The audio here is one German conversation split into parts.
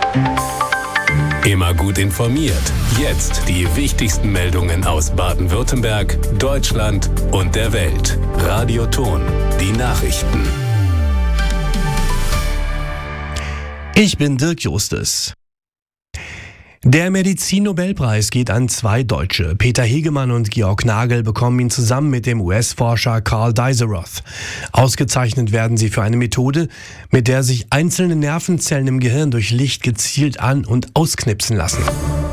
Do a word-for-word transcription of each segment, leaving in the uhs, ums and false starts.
Immer gut informiert. Jetzt die wichtigsten Meldungen aus Baden-Württemberg, Deutschland und der Welt. Radio Ton, die Nachrichten. Ich bin Dirk Justus. Der Medizin-Nobelpreis geht an zwei Deutsche. Peter Hegemann und Georg Nagel bekommen ihn zusammen mit dem U S-Forscher Carl Dizeroth. Ausgezeichnet werden sie für eine Methode, mit der sich einzelne Nervenzellen im Gehirn durch Licht gezielt an- und ausknipsen lassen.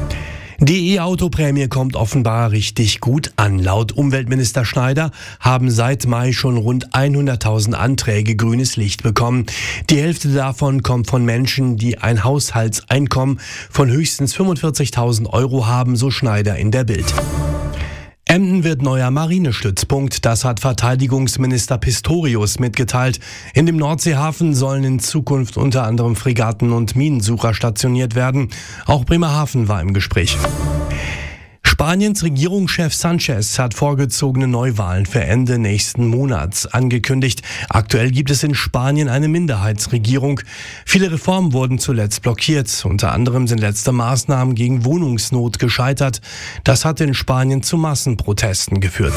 Die E-Auto-Prämie kommt offenbar richtig gut an. Laut Umweltminister Schneider haben seit Mai schon rund hunderttausend Anträge grünes Licht bekommen. Die Hälfte davon kommt von Menschen, die ein Haushaltseinkommen von höchstens fünfundvierzigtausend Euro haben, so Schneider in der Bild. Emden wird neuer Marinestützpunkt, das hat Verteidigungsminister Pistorius mitgeteilt. In dem Nordseehafen sollen in Zukunft unter anderem Fregatten und Minensucher stationiert werden. Auch Bremerhaven war im Gespräch. Spaniens Regierungschef Sanchez hat vorgezogene Neuwahlen für Ende nächsten Monats angekündigt. Aktuell gibt es in Spanien eine Minderheitsregierung. Viele Reformen wurden zuletzt blockiert. Unter anderem sind letzte Maßnahmen gegen Wohnungsnot gescheitert. Das hat in Spanien zu Massenprotesten geführt.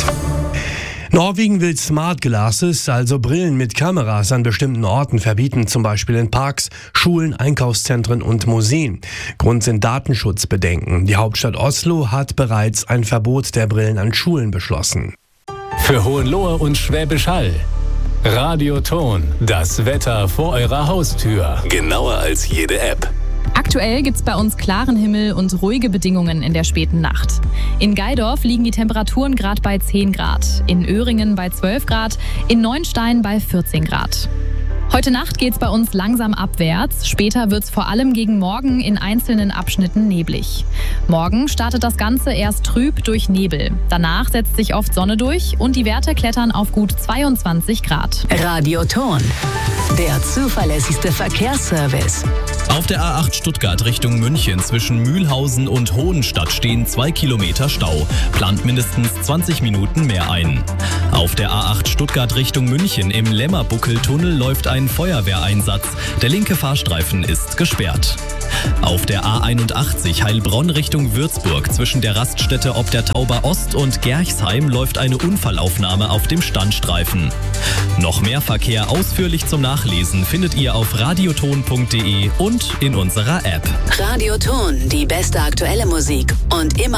Norwegen will Smart Glasses, also Brillen mit Kameras, an bestimmten Orten verbieten, zum Beispiel in Parks, Schulen, Einkaufszentren und Museen. Grund sind Datenschutzbedenken. Die Hauptstadt Oslo hat bereits ein Verbot der Brillen an Schulen beschlossen. Für Hohenlohe und Schwäbisch Hall. Radio Ton, das Wetter vor eurer Haustür. Genauer als jede App. Aktuell gibt's bei uns klaren Himmel und ruhige Bedingungen in der späten Nacht. In Geidorf liegen die Temperaturen gerade bei zehn Grad, in Öhringen bei zwölf Grad, in Neuenstein bei vierzehn Grad. Heute Nacht geht's bei uns langsam abwärts. Später wird's vor allem gegen Morgen in einzelnen Abschnitten neblig. Morgen startet das Ganze erst trüb durch Nebel. Danach setzt sich oft Sonne durch und die Werte klettern auf gut zweiundzwanzig Grad. Radio Ton, der zuverlässigste Verkehrsservice. Auf der A acht Stuttgart Richtung München zwischen Mühlhausen und Hohenstadt stehen zwei Kilometer Stau. Plant mindestens zwanzig Minuten mehr ein. Auf der A acht Stuttgart Richtung München im Lämmerbuckeltunnel läuft ein Feuerwehreinsatz. Der linke Fahrstreifen ist gesperrt. Auf der A einundachtzig Heilbronn Richtung Würzburg zwischen der Raststätte Ob der Tauber Ost und Gerchsheim läuft eine Unfallaufnahme auf dem Standstreifen. Noch mehr Verkehr ausführlich zum Nachlesen findet ihr auf radioton punkt de und in unserer App. Radio Ton, die beste aktuelle Musik und immer